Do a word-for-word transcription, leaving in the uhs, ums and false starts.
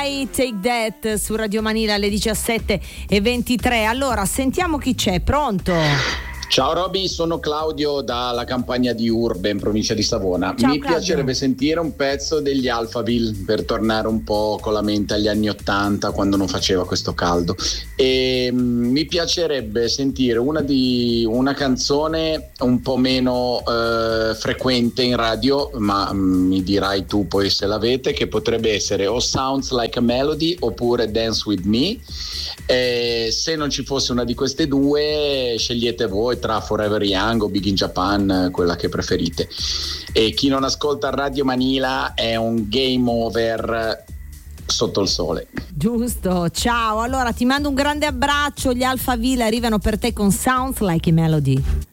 I Take That su Radio Manila alle diciassette e ventitré. Allora, sentiamo chi c'è, pronto? Ciao Roby, sono Claudio dalla campagna di Urbe in provincia di Savona. Ciao, Mi Claudio. piacerebbe sentire un pezzo degli Alphaville per tornare un po' con la mente agli anni ottanta quando non faceva questo caldo. E mm, mi piacerebbe sentire una, di, una canzone un po' meno eh, frequente in radio, ma mm, mi dirai tu poi se l'avete, che potrebbe essere o Sounds Like a Melody oppure Dance With Me. E se non ci fosse una di queste due, scegliete voi tra Forever Young o Big in Japan, quella che preferite. E chi non ascolta Radio Manila è un game over sotto il sole. Giusto, ciao. Allora ti mando un grande abbraccio. Gli Alphaville arrivano per te con Sounds Like a Melody.